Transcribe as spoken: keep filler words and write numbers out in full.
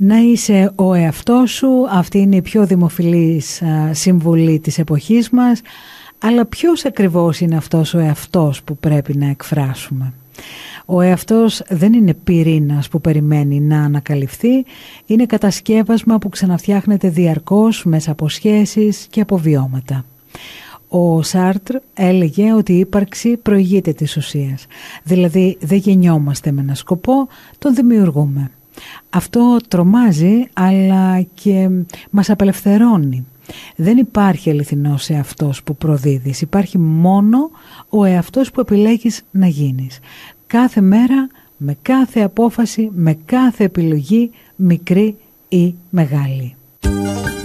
Να είσαι ο εαυτός σου, αυτή είναι η πιο δημοφιλής συμβουλή της εποχής μας, αλλά ποιος ακριβώς είναι αυτός ο εαυτός που πρέπει να εκφράσουμε? Ο εαυτός δεν είναι πυρήνας που περιμένει να ανακαλυφθεί, είναι κατασκεύασμα που ξαναφτιάχνεται διαρκώς μέσα από σχέσεις και από βιώματα. Ο Σάρτρ έλεγε ότι η ύπαρξη προηγείται της ουσίας, δηλαδή δεν γεννιόμαστε με ένα σκοπό, τον δημιουργούμε. Αυτό τρομάζει αλλά και μας απελευθερώνει. Δεν υπάρχει αληθινός εαυτός που προδίδεις, υπάρχει μόνο ο εαυτός που επιλέγεις να γίνεις. Κάθε μέρα, με κάθε απόφαση, με κάθε επιλογή, μικρή ή μεγάλη.